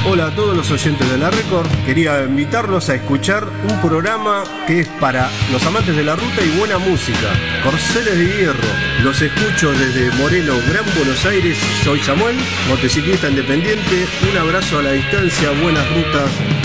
Hola a todos los oyentes de la Record. Quería invitarlos a escuchar un programa que es para los amantes de la ruta y buena música. Corceles de Hierro. Los escucho desde Moreno, Gran Buenos Aires. Soy Samuel, motociclista independiente. Un abrazo a la distancia, buenas rutas.